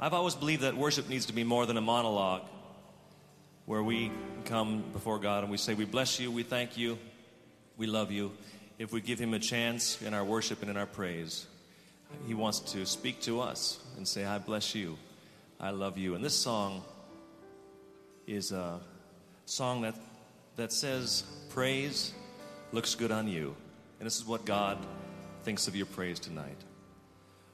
I've always believed that worship needs to be more than a monologue where we come before God and we say, we bless you, we thank you, we love you. If we give him a chance in our worship and in our praise, he wants to speak to us and say, I bless you, I love you. And this song is a song that says, praise looks good on you. And this is what God thinks of your praise tonight.